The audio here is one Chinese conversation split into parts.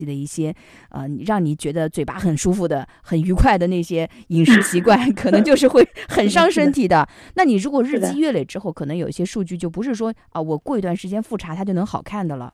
的一些让你觉得嘴巴很舒服的很愉快的那些饮食习惯可能就是会很伤身体的。那你如果日积月累之后，可能有一些数据就不是说我过一段时间复查它就能好看的了。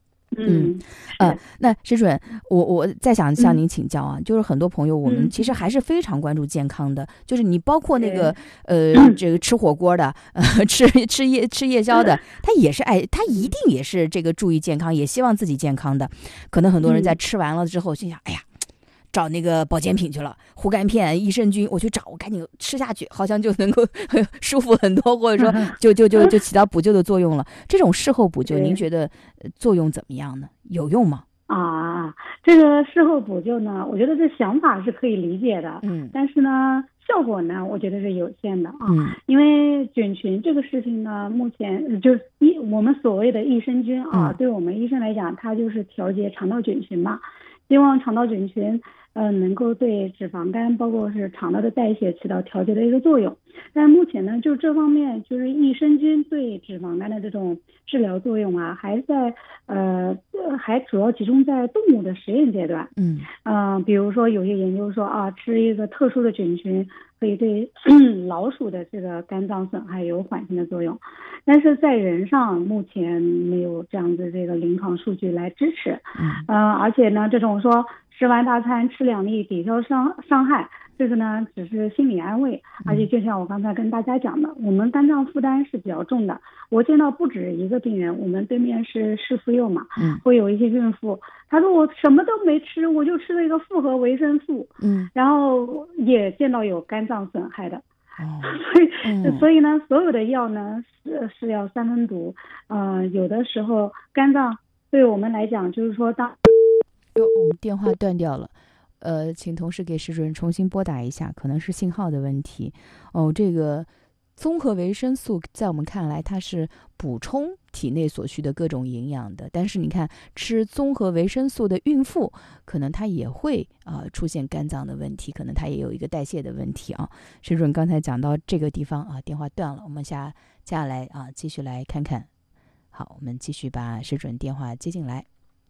那施主任，我再想向您请教啊，就是很多朋友我们其实还是非常关注健康的，就是你包括那个这个吃火锅的吃夜宵的，他一定也是这个注意健康，也希望自己健康的。可能很多人在吃完了之后心想，哎呀，找那个保健品去了，护肝片、益生菌，我去找，我赶紧吃下去，好像就能够舒服很多，或者说就起到补救的作用了。这种事后补救，您觉得作用怎么样呢？有用吗？ 这个事后补救呢，我觉得这想法是可以理解的，但是呢，效果呢，我觉得是有限的因为菌群这个事情呢，目前就是我们所谓的益生菌对我们医生来讲，它就是调节肠道菌群嘛，希望肠道菌群能够对脂肪肝包括是肠道的代谢起到调节的一个作用。但目前呢，就这方面就是益生菌对脂肪肝的这种治疗作用还在还主要集中在动物的实验阶段。比如说有些研究说吃一个特殊的菌群可以对老鼠的这个肝脏损害有缓解的作用，但是在人上目前没有这样的这个临床数据来支持。而且呢，这种说吃完大餐吃2粒抵消伤害，这个呢只是心理安慰，而且就像我刚才跟大家讲的，我们肝脏负担是比较重的。我见到不止一个病人，我们对面是妇幼嘛，会有一些孕妇，她说我什么都没吃，我就吃了一个复合维生素，然后也见到有肝脏损害的。所以呢，所有的药呢是要3分毒。有的时候肝脏对我们来讲，就是说我们电话断掉了。请同事给施主任重新拨打一下，可能是信号的问题。这个综合维生素在我们看来它是补充体内所需的各种营养的，但是你看吃综合维生素的孕妇可能她也会出现肝脏的问题，可能她也有一个代谢的问题施主任刚才讲到这个地方电话断了，我们接下来继续来看看。好，我们继续把施主任电话接进来。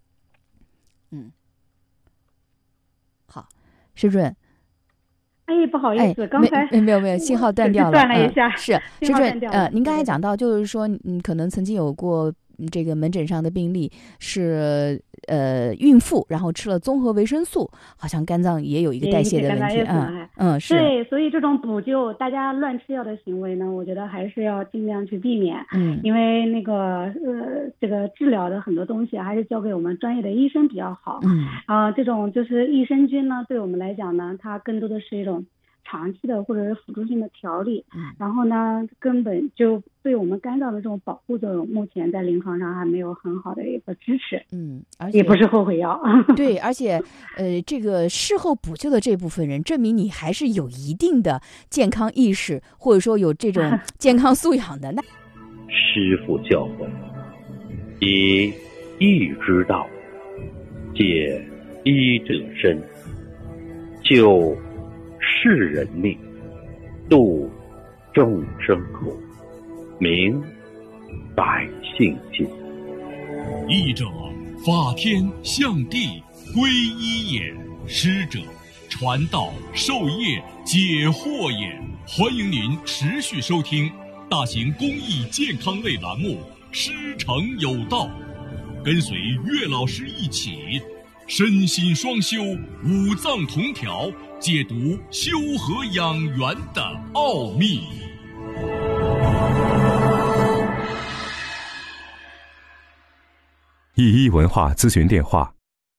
好，施主任。 不好意思，刚才没有，信号断掉了， 断了一下。 是施主任，您刚才讲到，就是说，可能曾经有过这个门诊上的病例是孕妇，然后吃了综合维生素，好像肝脏也有一个代谢的问题。 是。对，所以这种补救，大家乱吃药的行为呢，我觉得还是要尽量去避免。因为那个这个治疗的很多东西还是交给我们专业的医生比较好。这种就是益生菌呢，对我们来讲呢，它更多的是一种长期的或者是辅助性的调理，然后呢，根本就对我们肝脏的这种保护作用，目前在临床上还没有很好的一个支持。 而且也不是后悔药。 对，而且这个事后补救的这部分人，证明你还是有一定的健康意识，或者说有这种健康素养的。 师父教诲，以医之道，借医者身，救世人命，度众生苦，明百姓心。 医者，法天象地，归一也；师者，传道授业解惑也。欢迎您持续收听大型公益健康类栏目《师承有道》，跟随岳老师一起身心双修，五脏同调，解读修和养元的奥秘。 一一文化咨询电话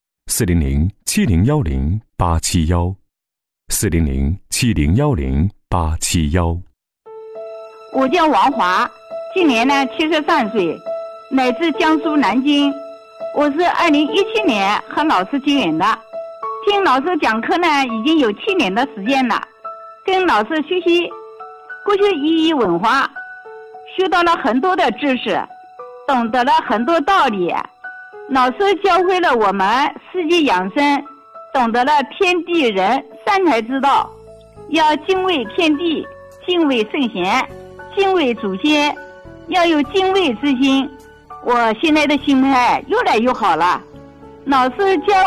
：400-7010-871，400-7010-871。 我叫王华，今年呢73岁，来自江苏南京。我是2017年和老师结缘的，听老师讲课呢已经有7年的时间了，跟老师学习过去一一文化，学到了很多的知识，懂得了很多道理。老师教会了我们四季养生，懂得了天地人三才之道，要敬畏天地，敬畏圣贤，敬畏祖先，要有敬畏之心。我现在的心态越来越好了，老师教